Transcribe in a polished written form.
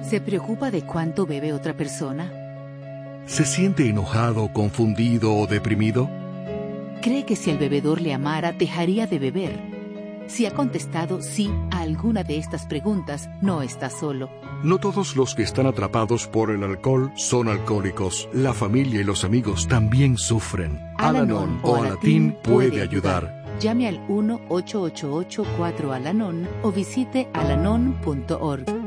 ¿Se preocupa de cuánto bebe otra persona? ¿Se siente enojado, confundido o deprimido? ¿Cree que si el bebedor le amara, dejaría de beber? Si ha contestado sí a alguna de estas preguntas, no está solo. No todos los que están atrapados por el alcohol son alcohólicos. La familia y los amigos también sufren. Al-Anon o Alatín puede ayudar. Llame al 1-888-4-Al-Anon o visite alanon.org.